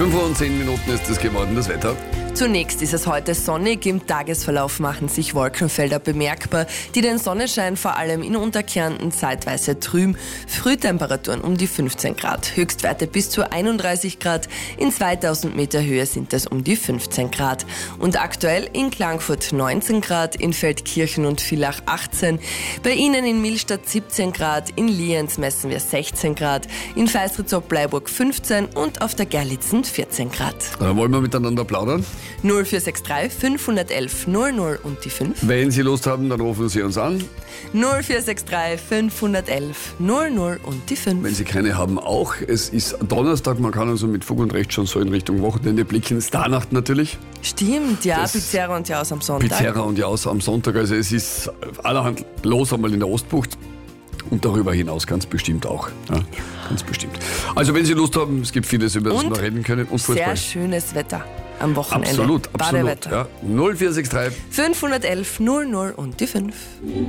5:10 ist es geworden, das Wetter. Zunächst ist es heute sonnig. Im Tagesverlauf machen sich Wolkenfelder bemerkbar, die den Sonnenschein vor allem in Unterkärnten zeitweise trüben. Frühtemperaturen um die 15 Grad, Höchstwerte bis zu 31 Grad. In 2000 Meter Höhe sind es um die 15 Grad. Und aktuell in Klagenfurt 19 Grad, in Feldkirchen und Villach 18, bei Ihnen in Millstatt 17 Grad, in Lienz messen wir 16 Grad, in Feistritz-Bleiburg 15 und auf der Gerlitzen 14 Grad. Wollen wir miteinander plaudern? 0463 511 00 und die 5. Wenn Sie Lust haben, dann rufen Sie uns an. 0463 511 00 und die 5. Wenn Sie keine haben, auch. Es ist Donnerstag, man kann also mit Fug und Recht schon so in Richtung Wochenende blicken. Starnacht natürlich. Stimmt, ja, Pizzeria und Jaus am Sonntag. Pizzeria und Jaus am Sonntag. Also es ist allerhand los einmal in der Ostbucht. Und darüber hinaus ganz bestimmt auch. Ja, ganz bestimmt. Also wenn Sie Lust haben, es gibt vieles, über das wir reden können. Und Fußball. Sehr schönes Wetter am Wochenende. Absolut. Badewetter. Ja. 0463 511 00 und die 5.